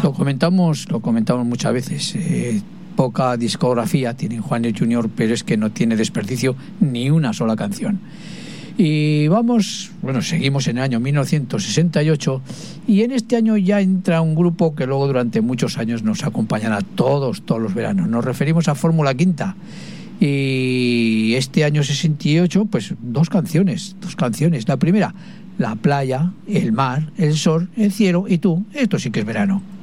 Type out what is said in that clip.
Lo comentamos muchas veces. Poca discografía tiene Juanes Junior, pero es que no tiene desperdicio ni una sola canción. Y seguimos en el año 1968 y en este año ya entra un grupo que luego durante muchos años nos acompañará todos los veranos. Nos referimos a Fórmula Quinta. Y este año 68, pues dos canciones. La primera, la playa, el mar, el sol, el cielo y tú. Esto sí que es verano.